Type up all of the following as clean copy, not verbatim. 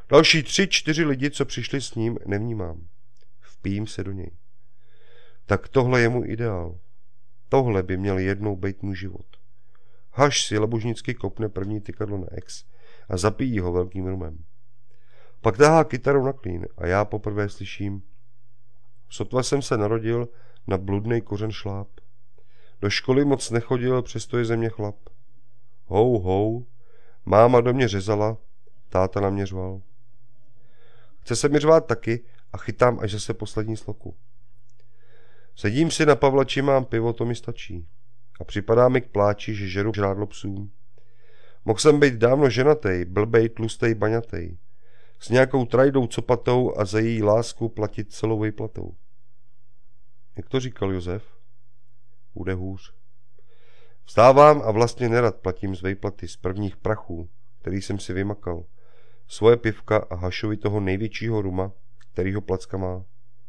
Další 3-4 lidi, co přišli s ním, nevnímám. Vpijím se do něj. Tak tohle je můj ideál. Tohle by měl jednou být můj život. Haš si labužnicky kopne první tykadlo na ex a zapíjí ho velkým rumem. Pak tahá kytaru na klín a já poprvé slyším: sotva jsem se narodil, na bludnej kořen šláp. Do školy moc nechodil, přesto je ze mě chlap. Hou, hou, máma do mě řezala, táta na mě řval. Chce se mi řvát taky a chytám až zase poslední sloku. Sedím si na pavlači, mám pivo, to mi stačí. A připadá mi k pláči, že žeru žrádlo psům. Mohl jsem být dávno ženatej, blbej, tlustej, baňatej. S nějakou trajdou copatou a za její lásku platit celou výplatou. Jak to říkal Josef? Bude hůř. Vstávám a vlastně nerad platím z výplaty, z prvních prachů, který jsem si vymakal. Svoje pivka a Hašovi toho největšího ruma, kterýho placka má.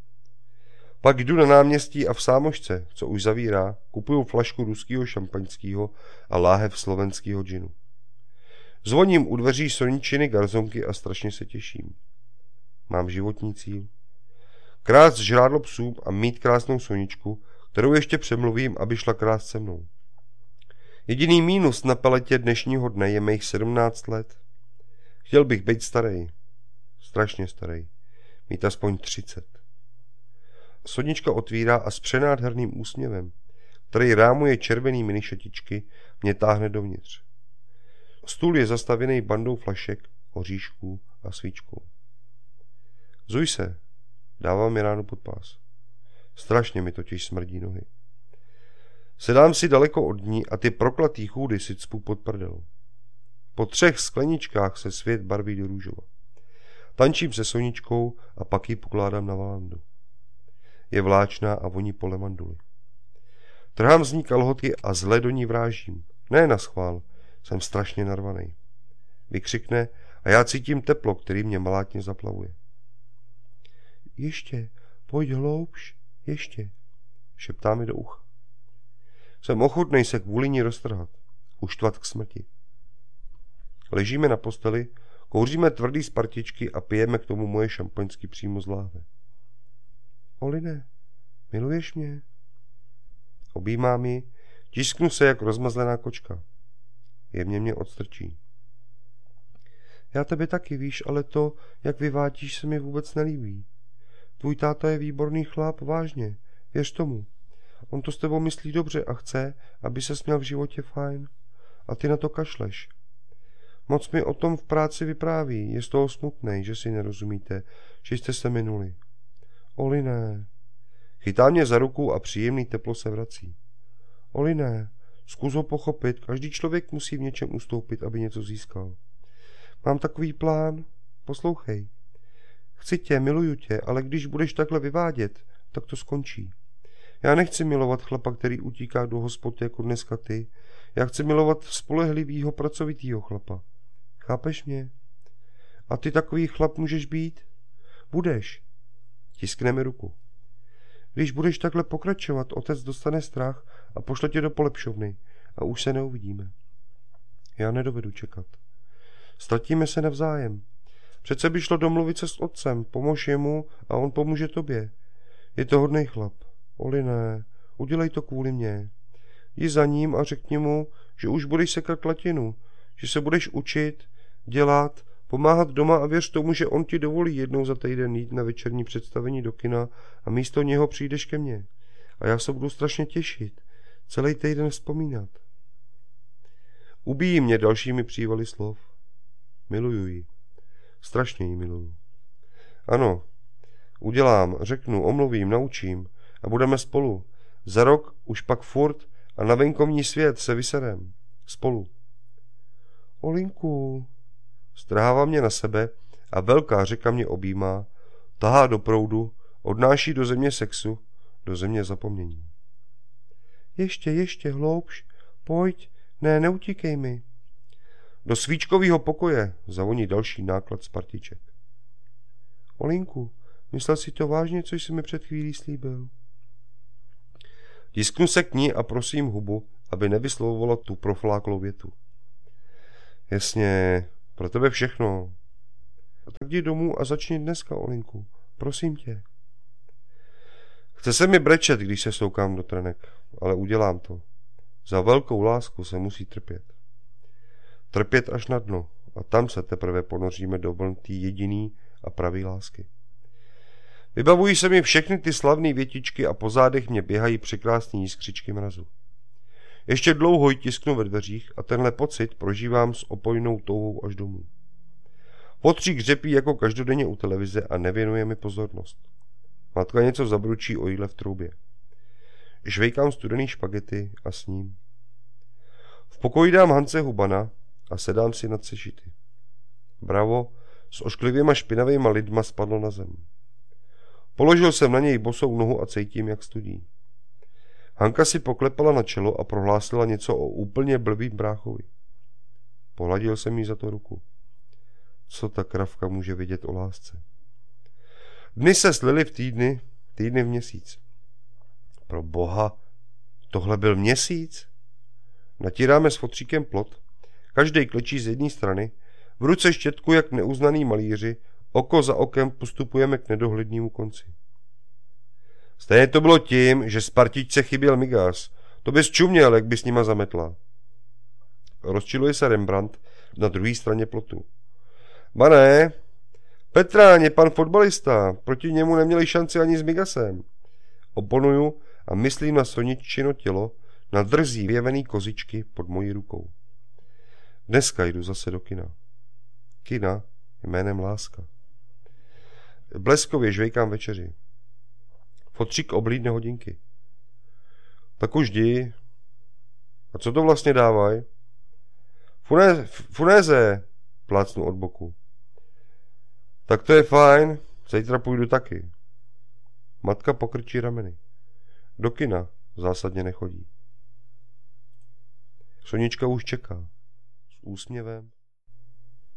Pak jdu na náměstí a v sámošce, co už zavírá, kupuju flašku ruského šampaňského a láhev slovenského džinu. Zvoním u dveří Soničiny garzonky a strašně se těším. Mám životní cíl. Krást žrádlo psům a mít krásnou Soničku, kterou ještě přemluvím, aby šla krást se mnou. Jediný mínus na peletě dnešního dne je mých 17 let. Chtěl bych být starý. Strašně starý. Mít aspoň 30. Sonička otvírá a s přenádherným úsměvem, který rámuje červený minišetičky, mě táhne dovnitř. Stůl je zastavěný bandou flašek, oříšků a svíčkou. Zuj se, dává mi ráno pod pás. Strašně mi totiž smrdí nohy. Sedám si daleko od ní a ty proklatý chůdy si cpu pod prdel. Po 3 skleničkách se svět barví do růžova. Tančím se Soničkou a pak ji pokládám na valandu. Je vláčná a voní po levanduli. Trhám z ní kalhoty a zle do ní vrážím. Ne naschvál, jsem strašně narvaný. Vykřikne a já cítím teplo, který mě malátně zaplavuje. Ještě, pojď hloubš, ještě, šeptá mi do ucha. Jsem ochotnej se kvůli ní roztrhat, uštvat k smrti. Ležíme na posteli, kouříme tvrdý z partičky a pijeme k tomu moje šampaňský přímo z láhve. Oline, miluješ mě? Objímám ji, tisknu se jak rozmazlená kočka. Jemně mě odstrčí. Já tebe taky, víš, ale to, jak vyvádíš, se mi vůbec nelíbí. Tvůj táta je výborný chlap, vážně, věř tomu. On to s tebou myslí dobře a chce, aby ses měl v životě fajn. A ty na to kašleš. Moc mi o tom v práci vypráví, je z toho smutnej, že si nerozumíte, že jste se minuli. Oliné. Chytá mě za ruku a příjemný teplo se vrací. Oliné, zkus ho pochopit, každý člověk musí v něčem ustoupit, aby něco získal. Mám takový plán, poslouchej. Chci tě, miluju tě, ale když budeš takhle vyvádět, tak to skončí. Já nechci milovat chlapa, který utíká do hospod jako dneska ty. Já chci milovat spolehlivýho, pracovitýho chlapa. Chápeš mě? A ty takový chlap můžeš být? Budeš. Tiskne mi ruku. Když budeš takhle pokračovat, otec dostane strach a pošle tě do polepšovny a už se neuvidíme. Já nedovedu čekat. Ztratíme se navzájem. Přece by šlo domluvit se s otcem, pomož jemu a on pomůže tobě. Je to hodnej chlap. Oliné, udělej to kvůli mně. Jdi za ním a řekni mu, že už budeš sekat latinu, že se budeš učit, dělat, pomáhat doma a věř tomu, že on ti dovolí jednou za týden jít na večerní představení do kina a místo něho přijdeš ke mně. A já se budu strašně těšit, celý týden vzpomínat. Ubíjí mě dalšími přívaly slov. Miluju ji. Strašně ji miluju. Ano, udělám, řeknu, omluvím, naučím a budeme spolu. Za rok už pak furt a na venkovní svět se vyserem. Spolu. Olinku. Strhává mě na sebe a velká řeka mě objímá, tahá do proudu, odnáší do země sexu, do země zapomnění. Ještě, hloubš, pojď, ne, neutíkej mi. Do svíčkového pokoje zavoní další náklad z partiček. Olinku, myslel si to vážně, co jsi mi před chvílí slíbil? Tisknu se k ní a prosím hubu, aby nevyslovovala tu profláklou větu. Jasně, pro tebe všechno. Tak jdi domů a začni dneska, Olinku. Prosím tě. Chce se mi brečet, když se stoukám do trenek, ale udělám to. Za velkou lásku se musí trpět. Trpět až na dno a tam se teprve ponoříme do vln tý jediný a pravý lásky. Vybavují se mi všechny ty slavné větičky a po zádech mě běhají překrásné jiskřičky mrazu. Ještě dlouho ji tisknu ve dveřích a tenhle pocit prožívám s opojnou touhou až domů. Potřík řepí jako každodenně u televize a nevěnuje mi pozornost. Matka něco zabručí o jídle v troubě. Žvejkám studený špagety a sním. V pokoji dám Hance hubana a sedám si nad sešity. Bravo s ošklivěma špinavýma lidma spadlo na zem. Položil jsem na něj bosou nohu a cítím, jak studí. Hanka si poklepala na čelo a prohlásila něco o úplně blbým bráchovi. Pohladil jsem jí za to ruku. Co ta kravka může vědět o lásce? Dny se slily v týdny v měsíc. Pro boha, tohle byl měsíc? Natíráme s fotříkem plot, každej klečí z jedné strany, v ruce štětku jak neuznaný malíři, oko za okem postupujeme k nedohlednému konci. Stejně to bylo tím, že z partičce chyběl migář. To bys čuměl, jak by s nima zametla. Rozčiluje se Rembrandt na druhé straně plotu. Ba ne, Petráň je pan fotbalista, proti němu neměli šanci ani s migasem. Oponuju a myslím na Soničino tělo, na drzí věvený kozičky pod mojí rukou. Dneska jdu zase do kina. Kina jménem Láska. Bleskově žvejkám večeři. Fotřík oblídne hodinky. Tak už jdi. A co to vlastně dávaj? Funéze, plácnu od boku. Tak to je fajn, zítra půjdu taky. Matka pokrčí rameny. Do kina zásadně nechodí. Sonička už čeká. S úsměvem